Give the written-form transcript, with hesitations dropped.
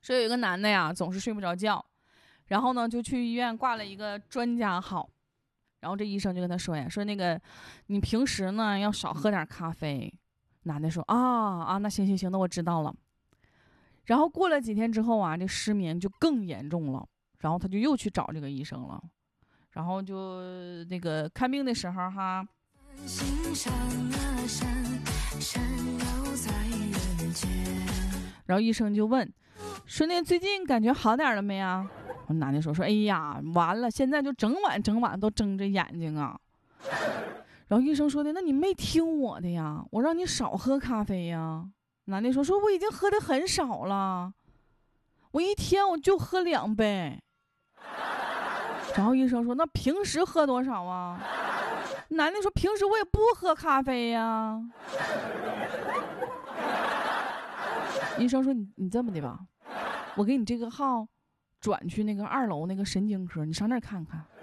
说有一个男的呀，总是睡不着觉，然后呢就去医院挂了一个专家号，然后这医生就跟他说呀，说那个你平时呢要少喝点咖啡。男的说那行，那我知道了。然后过了几天之后啊，这失眠就更严重了，然后他就又去找这个医生了，然后就那个看病的时候哈，然后医生就问说那最近感觉好点了没啊？男的说哎呀完了，现在就整晚都睁着眼睛啊。然后医生说的，那你没听我的呀，我让你少喝咖啡呀。男的说我已经喝的很少了，我一天我就喝2杯。然后医生说那平时喝多少啊？男的说平时我也不喝咖啡呀。医生说你这么的吧，我给你这个号转去那个2楼那个神经科，你上那儿看看。